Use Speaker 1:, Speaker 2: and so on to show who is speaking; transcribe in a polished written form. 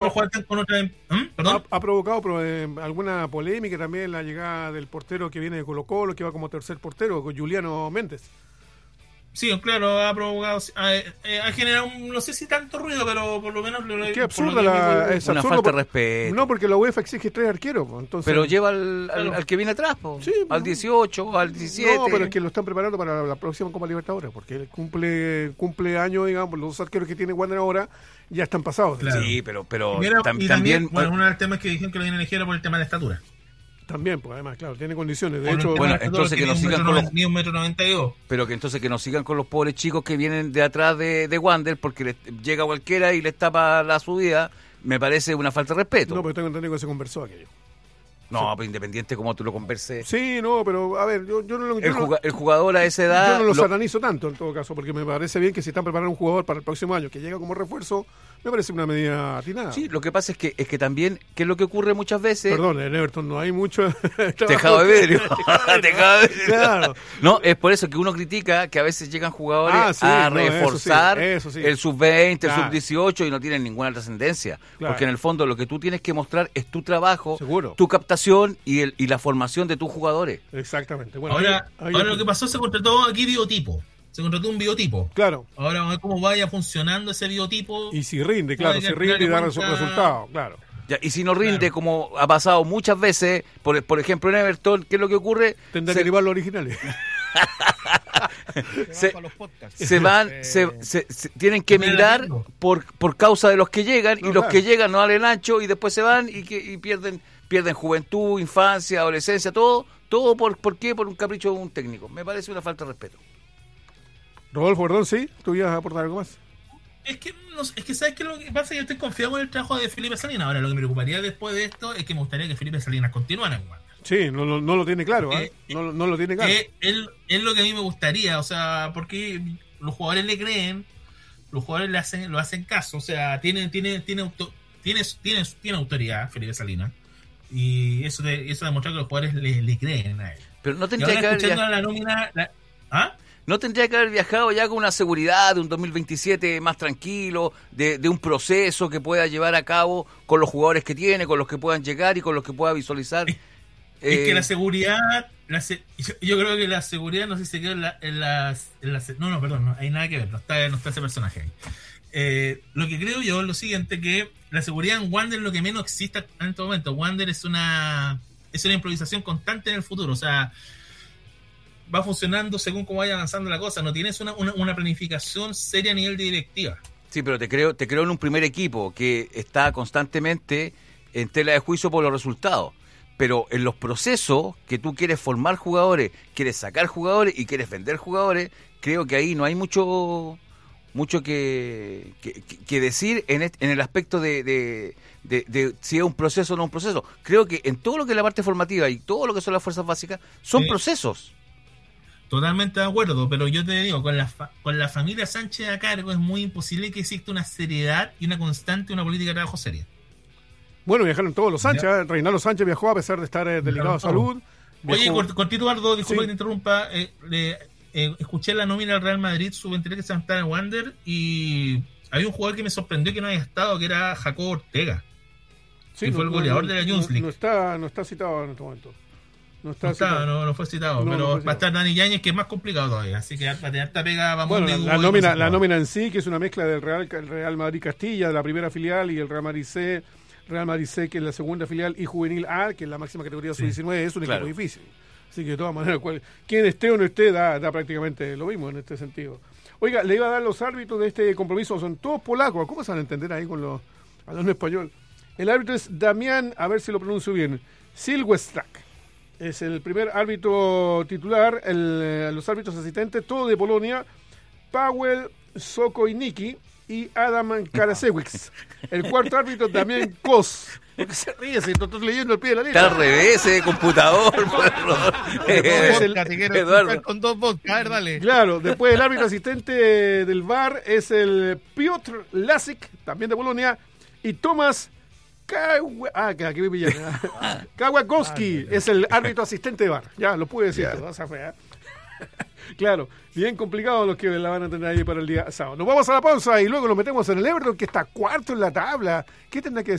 Speaker 1: por jugar con otra... ¿Perdón?
Speaker 2: Ha provocado alguna polémica también la llegada del portero que viene de Colo-Colo, que va como tercer portero, con Juliano Méndez.
Speaker 1: Sí, claro, ha provocado, ha generado, no sé si tanto ruido, pero por lo menos...
Speaker 2: Qué absurda es
Speaker 3: una falta de respeto.
Speaker 2: No, porque la UEFA exige 3 arqueros. Entonces...
Speaker 3: Pero lleva al que viene atrás,
Speaker 2: sí,
Speaker 3: al 18, al 17.
Speaker 2: No, pero es que lo están preparando para la próxima Copa Libertadores, porque él cumple años, digamos, los 2 arqueros que tiene Wander ahora ya están pasados.
Speaker 3: Claro. Sí, pero
Speaker 1: también... Bueno, uno de los temas que dijeron que lo vienen a elegir por el tema de la estatura.
Speaker 2: También, pues además, claro, tiene condiciones. De hecho,
Speaker 3: bueno, entonces que nos sigan con los...
Speaker 1: Ni 1,92 m.
Speaker 3: Pero que entonces que nos sigan con los pobres chicos que vienen de atrás de Wander, porque llega cualquiera y les tapa la subida, me parece una falta de respeto.
Speaker 2: No, pero tengo entendido que se conversó aquello.
Speaker 3: No, pero independiente como tú lo converses.
Speaker 2: Sí, no, pero a ver, yo no lo...
Speaker 3: El jugador a esa edad...
Speaker 2: Yo no lo satanizo tanto en todo caso, porque me parece bien que si están preparando un jugador para el próximo año que llega como refuerzo, me parece una medida atinada.
Speaker 3: Sí, lo que pasa es que también, ¿qué es lo que ocurre muchas veces?
Speaker 2: Perdón, en Everton no hay mucho...
Speaker 3: Tejado de vidrio. Tejado de vidrio.
Speaker 2: Claro.
Speaker 3: No, es por eso que uno critica que a veces llegan jugadores a reforzar
Speaker 2: eso sí.
Speaker 3: el sub-20,
Speaker 2: claro.
Speaker 3: el sub-18 y no tienen ninguna trascendencia.
Speaker 2: Claro.
Speaker 3: Porque en el fondo lo que tú tienes que mostrar es tu trabajo,
Speaker 2: seguro,
Speaker 3: tu captación y la formación de tus jugadores.
Speaker 2: Exactamente. Bueno,
Speaker 1: ahora lo que pasó, se contrató aquí biotipo. Se contrató un biotipo.
Speaker 2: Claro.
Speaker 1: Ahora vamos a ver cómo vaya funcionando ese biotipo.
Speaker 2: Y si rinde, claro, si rinde y da resultado, claro.
Speaker 3: Ya, y si no rinde, como ha pasado muchas veces, por ejemplo en Everton, ¿qué es lo que ocurre?
Speaker 2: Tendrá que llevar los originales.
Speaker 3: Tienen que emigrar por causa de los que llegan, y los que llegan no valen ancho y después se van y pierden juventud, infancia, adolescencia, todo ¿por qué? Por un capricho de un técnico. Me parece una falta de respeto.
Speaker 2: Rodolfo, perdón, ¿sí? ¿Tú ibas a aportar algo más?
Speaker 1: Es que ¿sabes qué? Lo que pasa es que yo estoy confiado en el trabajo de Felipe Salinas. Ahora, lo que me preocuparía después de esto es que me gustaría que Felipe Salinas continuara en Wander.
Speaker 2: Sí, no lo tiene claro, ¿eh? No lo tiene claro.
Speaker 1: Es lo que a mí me gustaría, o sea, porque los jugadores le creen, los jugadores lo hacen caso, o sea, tiene autoridad Felipe Salinas, y eso demuestra que los jugadores le creen a él.
Speaker 3: Pero no tendría que haber
Speaker 1: la nómina,
Speaker 3: ¿no tendría que haber viajado ya con una seguridad de un 2027 más tranquilo, de un proceso que pueda llevar a cabo con los jugadores que tiene, con los que puedan llegar y con los que pueda visualizar?
Speaker 1: Es que la seguridad, yo creo que la seguridad, no sé si se quedó no hay nada que ver, no está ese personaje ahí. Lo que creo yo es lo siguiente, que la seguridad en Wander es lo que menos existe en este momento. Wander es una improvisación constante en el futuro, o sea, va funcionando según cómo vaya avanzando la cosa, no tienes una planificación seria a nivel de directiva.
Speaker 3: Sí, pero te creo en un primer equipo que está constantemente en tela de juicio por los resultados. Pero en los procesos que tú quieres formar jugadores, quieres sacar jugadores y quieres vender jugadores, creo que ahí no hay mucho que decir en el aspecto de si es un proceso o no un proceso. Creo que en todo lo que es la parte formativa y todo lo que son las fuerzas básicas, son procesos.
Speaker 1: Totalmente de acuerdo, pero yo te digo, con la familia Sánchez a cargo es muy imposible que exista una seriedad y una constante, una política de trabajo seria.
Speaker 2: Bueno, viajaron todos los Sánchez. Reinaldo Sánchez viajó a pesar de estar delicado de salud.
Speaker 1: Oye, cortito, Eduardo, disculpa que te interrumpa. Escuché la nómina del Real Madrid sub-23 que se va a estar en Wander, y hay un jugador que me sorprendió que no haya estado, que era Jacobo Ortega. Sí, que fue el goleador de la Youth League.
Speaker 2: No está citado en este momento. No
Speaker 1: fue citado, pero va a estar Dani Yáñez, que es más complicado todavía, así que va a tener esta pega.
Speaker 2: La nómina en sí, que es una mezcla del Real Madrid Castilla, de la primera filial, y el Real Madrid C, que es la segunda filial, y Juvenil A, que es la máxima categoría sub-19, es un equipo difícil. Así que de todas maneras, quien esté o no esté, da prácticamente lo mismo en este sentido. Oiga, le iba a dar los árbitros de este compromiso, son todos polacos. ¿Cómo se van a entender ahí con los no español? El árbitro es Damián, a ver si lo pronuncio bien, Silwestrak. Es el primer árbitro titular. Los árbitros asistentes, todo de Polonia: Paweł Sokoiniki y Adam Karasiewicz. El cuarto árbitro, Damián Kos. ¿Por qué se ríe? Si estoy leyendo el pie de la letra.
Speaker 3: Está al revés, computador.
Speaker 1: Eduardo. Con dos vodka, a ver, dale.
Speaker 2: Claro, después el árbitro asistente del VAR es el Piotr Lasik, también de Polonia, y Tomasz Kawakowski es el árbitro asistente de VAR. Ya, lo pude decir todo, esa fea. Claro, bien complicado los que la van a tener ahí para el día sábado. Nos vamos a la pausa y luego nos metemos en el Everton, que está cuarto en la tabla. ¿Qué tendrá que